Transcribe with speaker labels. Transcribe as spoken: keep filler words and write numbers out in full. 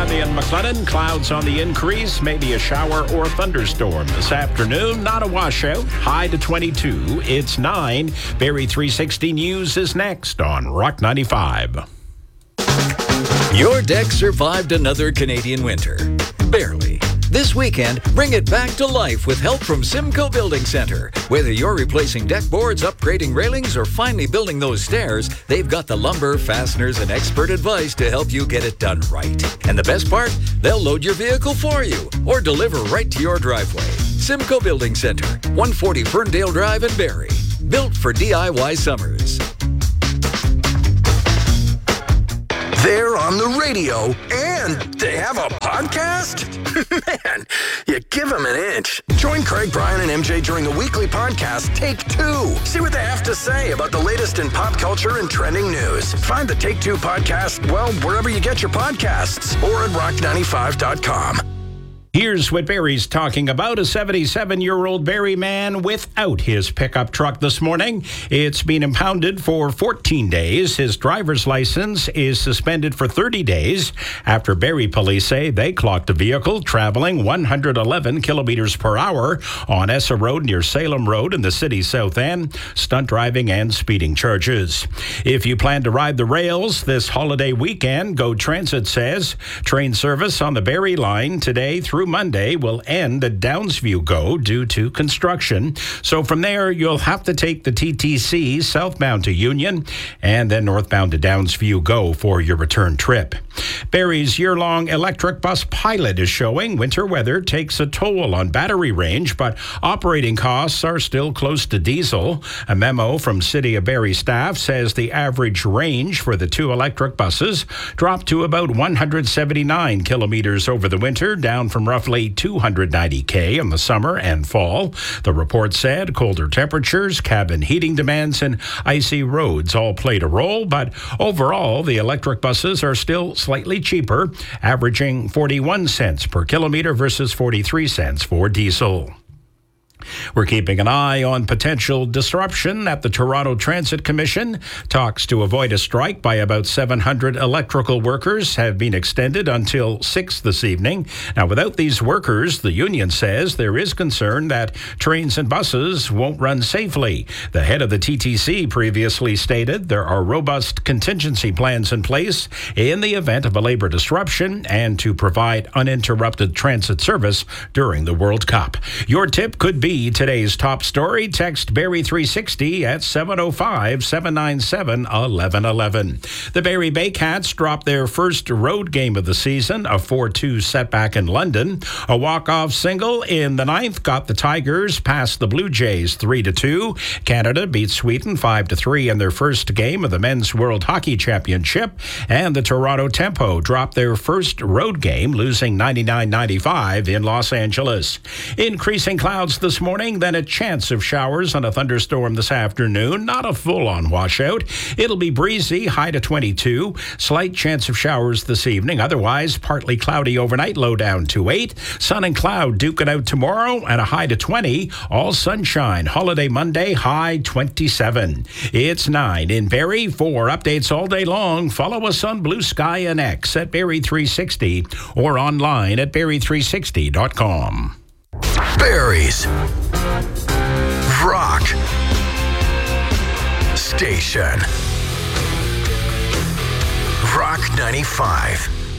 Speaker 1: Abby and McLennan. Clouds on the increase, maybe a shower or thunderstorm this afternoon. Not a washout. High to twenty-two. It's nine. Barrie three sixty News is next on Rock ninety-five.
Speaker 2: Your deck survived another Canadian winter. Barely. This weekend, bring it back to life with help from Simcoe Building Center. Whether you're replacing deck boards, upgrading railings, or finally building those stairs, they've got the lumber, fasteners, and expert advice to help you get it done right. And the best part? They'll load your vehicle for you or deliver right to your driveway. Simcoe Building Center, one forty Ferndale Drive in Barrie. Built for D I Y summers.
Speaker 3: They're on the radio, and they have a podcast? Man, you give them an inch. Join Craig, Brian, and M J during the weekly podcast, Take Two. See what they have to say about the latest in pop culture and trending news. Find the Take Two podcast, well, wherever you get your podcasts, or at rock ninety-five dot com.
Speaker 1: Here's what Barrie's talking about. A seventy-seven-year-old Barrie man without his pickup truck this morning. It's been impounded for fourteen days. His driver's license is suspended for thirty days after Barrie police say they clocked a vehicle traveling one hundred eleven kilometers per hour on Essa Road near Salem Road in the city's south end. Stunt driving and speeding charges. If you plan to ride the rails this holiday weekend, Go Transit says train service on the Barrie line today through Monday will end at Downsview Go due to construction. So from there, you'll have to take the T T C southbound to Union and then northbound to Downsview Go for your return trip. Barrie's year-long electric bus pilot is showing winter weather takes a toll on battery range, but operating costs are still close to diesel. A memo from City of Barrie staff says the average range for the two electric buses dropped to about one hundred seventy-nine kilometers over the winter, down from roughly two hundred ninety K in the summer and fall. The report said colder temperatures, cabin heating demands, and icy roads all played a role, but overall, the electric buses are still slightly cheaper, averaging forty-one cents per kilometer versus forty-three cents for diesel. We're keeping an eye on potential disruption at the Toronto Transit Commission. Talks to avoid a strike by about seven hundred electrical workers have been extended until six this evening. Now, without these workers, the union says there is concern that trains and buses won't run safely. The head of the T T C previously stated there are robust contingency plans in place in the event of a labor disruption and to provide uninterrupted transit service during the World Cup. Your tip could be today's top story. Text Barrie three sixty at seven oh five, seven nine seven, one one one one. The Barrie Baycats dropped their first road game of the season, a four two setback in London. A walk-off single in the ninth got the Tigers past the Blue Jays three to two. Canada beat Sweden five to three in their first game of the Men's World Hockey Championship. And the Toronto Tempo dropped their first road game, losing ninety-nine ninety-five in Los Angeles. Increasing clouds this morning, then a chance of showers and a thunderstorm this afternoon. Not a full-on washout. It'll be breezy, high to twenty-two. Slight chance of showers this evening. Otherwise, partly cloudy overnight, low down to eight. Sun and cloud duke it out tomorrow and a high to twenty. All sunshine. Holiday Monday, high twenty-seven. It's nine in Barrie. For updates all day long, follow us on Blue Sky and X at Barrie three sixty or online at barrie three sixty dot com.
Speaker 3: Barrie's Rock Station. Rock ninety-five.